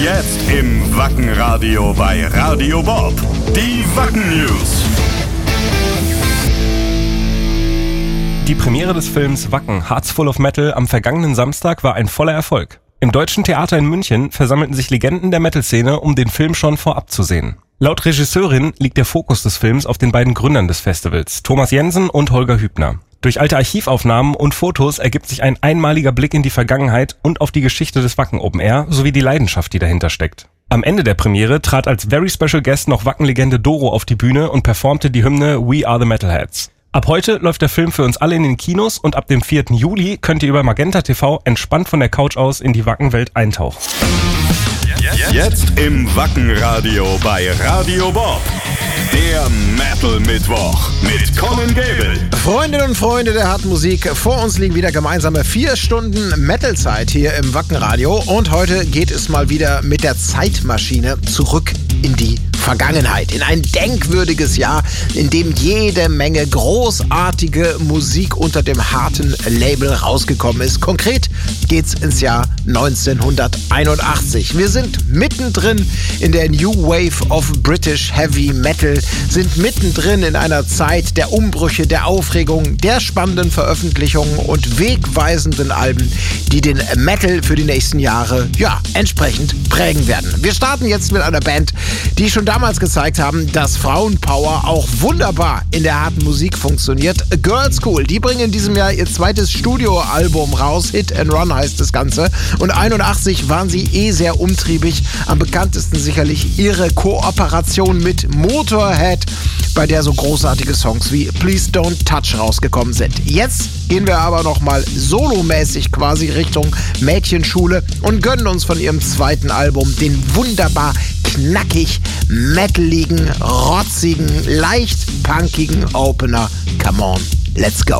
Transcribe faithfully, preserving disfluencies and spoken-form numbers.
Jetzt im Wacken-Radio bei Radio Bob. Die Wacken-News. Die Premiere des Films Wacken Hearts Full of Metal am vergangenen Samstag war ein voller Erfolg. Im Deutschen Theater in München versammelten sich Legenden der Metal-Szene, um den Film schon vorab zu sehen. Laut Regisseurin liegt der Fokus des Films auf den beiden Gründern des Festivals, Thomas Jensen und Holger Hübner. Durch alte Archivaufnahmen und Fotos ergibt sich ein einmaliger Blick in die Vergangenheit und auf die Geschichte des Wacken Open Air sowie die Leidenschaft, die dahinter steckt. Am Ende der Premiere trat als Very Special Guest noch Wacken-Legende Doro auf die Bühne und performte die Hymne We Are the Metalheads. Ab heute läuft der Film für uns alle in den Kinos und ab dem vierten Juli könnt ihr über Magenta T V entspannt von der Couch aus in die Wacken-Welt eintauchen. Jetzt im Wacken-Radio bei Radio Bob. Der Metal-Mittwoch mit Colin Gable. Freundinnen und Freunde der harten Musik, vor uns liegen wieder gemeinsame vier Stunden Metal-Zeit hier im Wacken-Radio. Und heute geht es mal wieder mit der Zeitmaschine zurück in die Vergangenheit. In ein denkwürdiges Jahr, in dem jede Menge großartige Musik unter dem harten Label rausgekommen ist. Konkret geht's ins Jahr neunzehnhunderteinundachtzig. Wir sind mittendrin in der New Wave of British Heavy Metal, sind mittendrin in einer Zeit der Umbrüche, der Aufregung, der spannenden Veröffentlichungen und wegweisenden Alben, die den Metal für die nächsten Jahre, ja, entsprechend prägen werden. Wir starten jetzt mit einer Band, die schon damals gezeigt haben, dass Frauenpower auch wunderbar in der harten Musik funktioniert. Girls School, die bringen in diesem Jahr ihr zweites Studioalbum raus. Hit and Run heißt das Ganze. Und einundachtzig waren sie eh sehr umtriebig. Am bekanntesten sicherlich ihre Kooperation mit Motorhead, bei der so großartige Songs wie Please Don't Touch rausgekommen sind. Jetzt gehen wir aber nochmal solomäßig quasi Richtung Mädchenschule und gönnen uns von ihrem zweiten Album den wunderbar knackig, metaligen, rotzigen, leicht punkigen Opener. Come on, let's go.